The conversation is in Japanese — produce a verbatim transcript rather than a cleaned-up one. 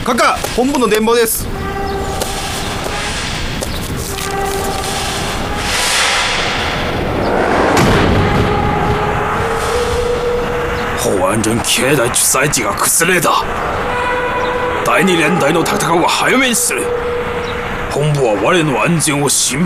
閣下、本部の電報です。 保安人境内主催地が崩れた。第二連隊の戦いは早めにする。本部は我の安全を心